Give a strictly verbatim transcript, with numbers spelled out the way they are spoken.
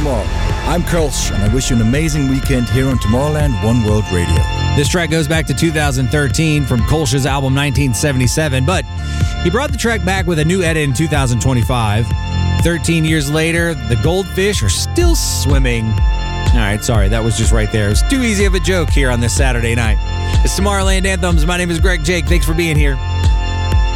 tomorrow. I'm Kölsch, and I wish you an amazing weekend here on Tomorrowland One World Radio. This track goes back to two thousand thirteen from Kölsch's album nineteen seventy-seven, but he brought the track back with a new edit in two thousand twenty-five. thirteen years later, the goldfish are still swimming. All right, sorry, that was just right there. It was too easy of a joke here on this Saturday night. It's Tomorrowland Anthems. My name is Greg Jake. Thanks for being here.